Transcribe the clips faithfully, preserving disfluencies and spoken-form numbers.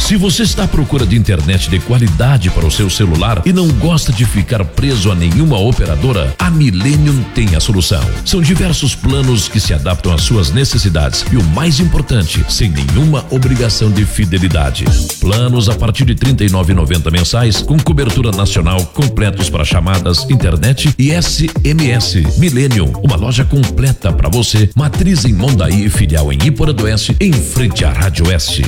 Se você está à procura de internet de qualidade para o seu celular e não gosta de ficar preso a nenhuma operadora, a Millennium tem a solução. São diversos planos que se adaptam às suas necessidades e o mais importante, sem nenhuma obrigação de fidelidade. Planos a partir de trinta e nove reais e noventa centavos mensais com cobertura nacional, completos para chamadas, internet e S M S. Millennium, uma loja completa para você. Matriz em Mondaí e filial em Iporã do Oeste, em frente à Rádio Oeste.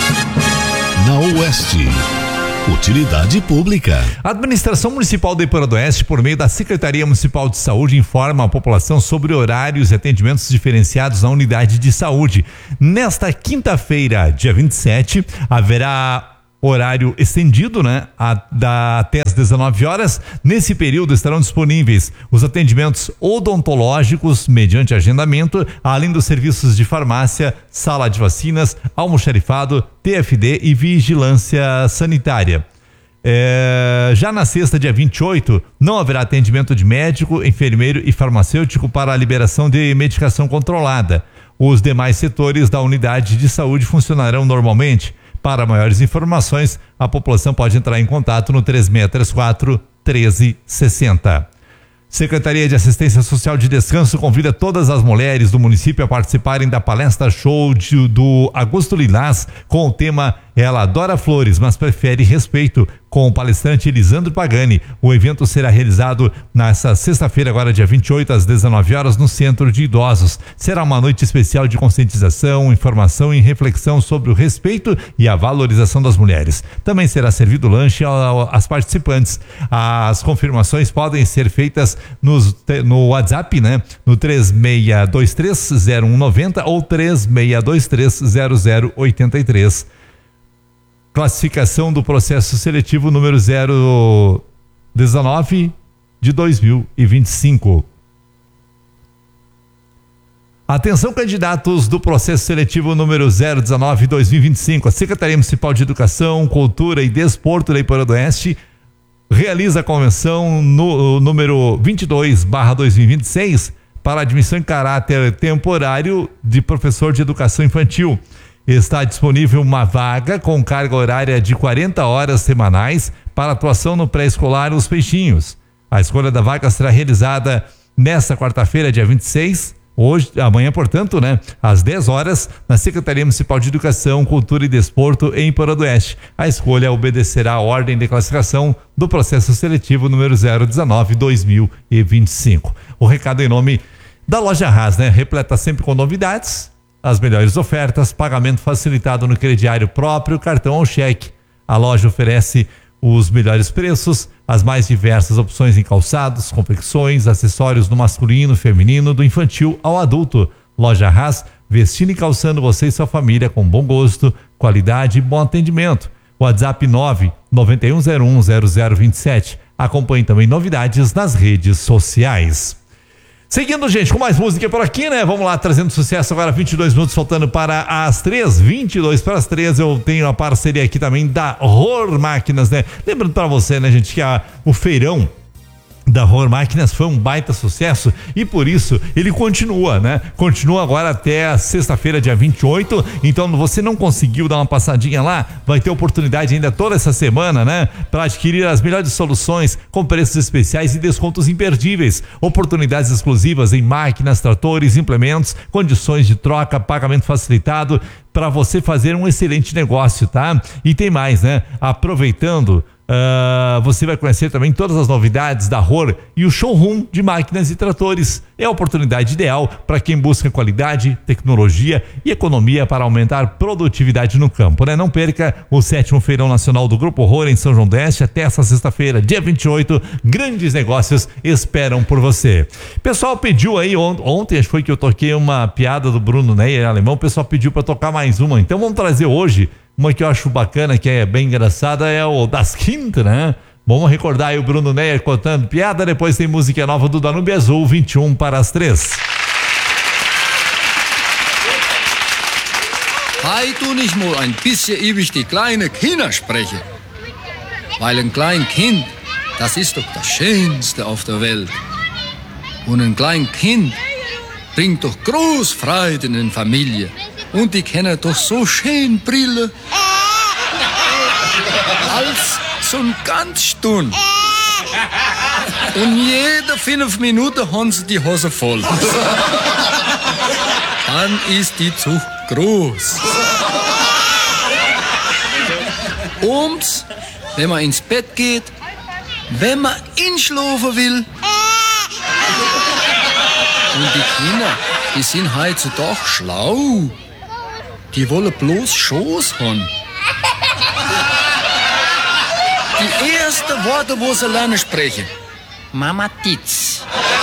Na Oeste, utilidade pública. A Administração Municipal de Iporã do Oeste, por meio da Secretaria Municipal de Saúde, informa a população sobre horários e atendimentos diferenciados na unidade de saúde. Nesta quinta-feira, dia vinte e sete, haverá horário estendido, né? A, da, até às dezenove horas. Nesse período estarão disponíveis os atendimentos odontológicos mediante agendamento, além dos serviços de farmácia, sala de vacinas, almoxarifado, T F D e vigilância sanitária. É, já na sexta, dia vinte e oito, não haverá atendimento de médico, enfermeiro e farmacêutico para a liberação de medicação controlada. Os demais setores da unidade de saúde funcionarão normalmente. Para maiores informações, a população pode entrar em contato no três seis três quatro, um três seis zero. Secretaria de Assistência Social de Descanso convida todas as mulheres do município a participarem da palestra show de, do Agosto Lilás com o tema Ela Adora Flores, mas prefere respeito, com o palestrante Elisandro Pagani. O evento será realizado nesta sexta-feira, agora dia vinte e oito, às dezenove horas, no Centro de Idosos. Será uma noite especial de conscientização, informação e reflexão sobre o respeito e a valorização das mulheres. Também será servido lanche às participantes. As confirmações podem ser feitas nos, no WhatsApp, né? No três seis dois três, zero um nove zero ou três seis dois três, zero zero oito três. Classificação do processo seletivo número zero dezenove de dois mil e vinte e cinco. Atenção, candidatos do processo seletivo número zero dezenove de dois mil e vinte e cinco. A Secretaria Municipal de Educação, Cultura e Desporto da Iporã do Oeste realiza a convenção no número vinte e dois barra dois mil e vinte e seis para admissão em caráter temporário de professor de educação infantil. Está disponível uma vaga com carga horária de quarenta horas semanais para atuação no pré-escolar Os Peixinhos. A escolha da vaga será realizada nesta quarta-feira, dia vinte e seis, hoje, amanhã, portanto, né, às dez horas, na Secretaria Municipal de Educação, Cultura e Desporto em Iporã do Oeste. A escolha obedecerá à ordem de classificação do processo seletivo número zero dezenove de dois mil e vinte e cinco. O recado em nome da Loja Haas, né? Repleta sempre com novidades, as melhores ofertas, pagamento facilitado no crediário próprio, cartão ou cheque. A loja oferece os melhores preços, as mais diversas opções em calçados, confecções, acessórios do masculino, feminino, do infantil ao adulto. Loja Haas, vestindo e calçando você e sua família com bom gosto, qualidade e bom atendimento. WhatsApp nove nove um zero um zero zero dois sete. Acompanhe também novidades nas redes sociais. Seguindo, gente, com mais música por aqui, né? Vamos lá, trazendo sucesso agora, vinte e dois minutos faltando para as três, vinte e dois para as três. Eu tenho a parceria aqui também da Rohr Máquinas, né? Lembrando para você, né, gente, que a, o feirão da Rohr Máquinas foi um baita sucesso e por isso ele continua, né? Continua agora até a sexta-feira, dia vinte e oito. Então, você não conseguiu dar uma passadinha lá, vai ter oportunidade ainda toda essa semana, né? Para adquirir as melhores soluções com preços especiais e descontos imperdíveis. Oportunidades exclusivas em máquinas, tratores, implementos, condições de troca, pagamento facilitado para você fazer um excelente negócio, tá? E tem mais, né? Aproveitando, Uh, você vai conhecer também todas as novidades da Rohr e o showroom de máquinas e tratores. É a oportunidade ideal para quem busca qualidade, tecnologia e economia para aumentar produtividade no campo, né? Não perca o sétimo Feirão Nacional do Grupo Rohr em São João do Oeste até essa sexta-feira, dia vinte e oito. Grandes negócios esperam por você. Pessoal pediu aí ont- ontem, acho que foi que eu toquei uma piada do Bruno Ney, alemão. O pessoal pediu para tocar mais uma, então vamos trazer hoje uma que eu acho bacana, que é bem engraçada, é o Das Kind, né? Vamos recordar aí o Bruno Ney contando piada, depois tem música nova do Danúbio Azul, vinte e um para as três. Hey, tu nicht mal ein bisschen ewig die kleine Kinder sprechen. Weil ein kleines Kind, das ist doch das Schönste auf der Welt. Und ein kleines Kind bringt doch groß Freude in der Familie. Und die können doch so schön brillen. Als so ein ganz Stund. Und jede fünf Minuten haben sie die Hose voll. Dann ist die Zucht groß. Abends, wenn man ins Bett geht, wenn man inschlafen will. Und die Kinder, die sind heutzutage schlau. Die wollen bloß Schoß haben. Die ersten Worte, wo sie lernen sprechen. Mama Titz.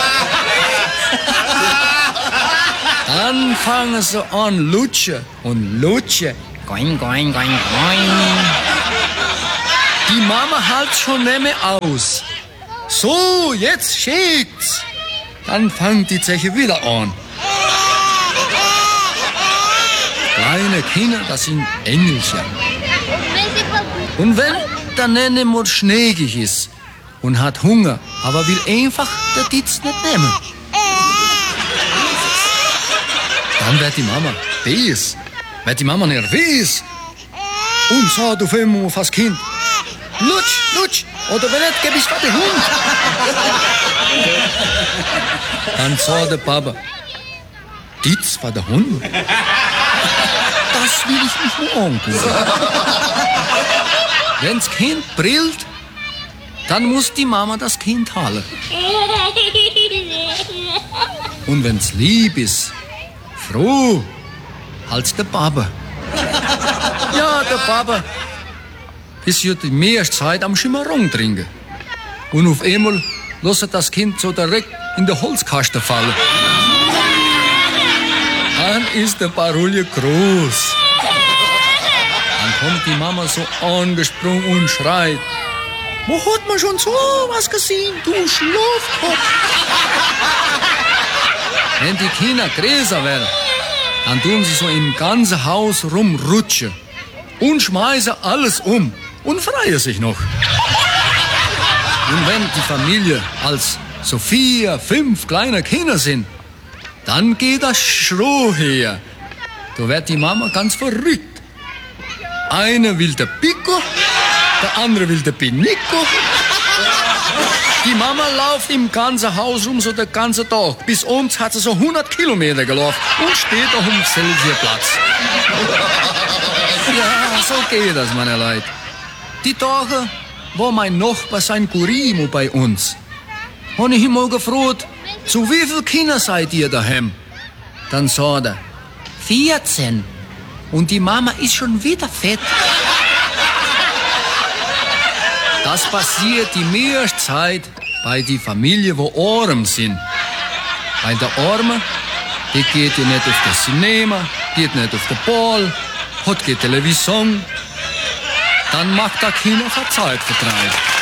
Dann fangen sie an lutschen und lutschen. Going, going, going, going. Die Mama hält schon nicht mehr aus. So, jetzt schickt's. Dann fängt die Zeche wieder an. Kleine Kinder, das sind Engelchen. Und wenn der Nenne mal schnägig ist und hat Hunger, aber will einfach der Titz nicht nehmen, dann wird die Mama böse, wird die Mama nervös und sagt auf einmal auf das Kind: Lutsch, lutsch, oder wenn nicht, geb ich den Hund. Dann sagt der Papa: Titz war der Hund. Das will ich nicht mehr angucken. Wenn's Kind brillt, dann muss die Mama das Kind halten. Und wenn's lieb ist, froh, als der Papa. Ja, der Papa ist ja die meiste Zeit am Schimmerung trinken. Und auf einmal lässt er das Kind so direkt in der Holzkaste fallen. Dann ist der Parulie groß. Dann kommt die Mama so angesprungen und schreit: Wo hat man schon so was gesehen, du Schlafkopf? Wenn die Kinder größer werden, dann tun sie so im ganzen Haus rumrutschen und schmeißen alles um und freuen sich noch. Und wenn die Familie als so vier, fünf kleine Kinder sind, dann geht das Schroh her. Da wird die Mama ganz verrückt. Einer will der Pico, der andere will der Pinico. Die Mama läuft im ganzen Haus rum so den ganzen Tag. Bis abends hat sie so hundert Kilometer gelaufen und steht auf dem selben Platz. Ja, so geht das, meine Leute. Die Tage war mein Nachbar sein Kurimo bei uns. Und ich ihn mal gefragt: Zu wie viel Kinder seid ihr daheim? Dann sagt er: vierzehn. Und die Mama ist schon wieder fett. Das passiert die meiste Zeit bei die Familie, wo arm sind. Weil der Arme, die geht ja nicht auf das Cinema, geht nicht auf den Ball, hat keine Television. Dann macht der Kinder für Zeitvertreib.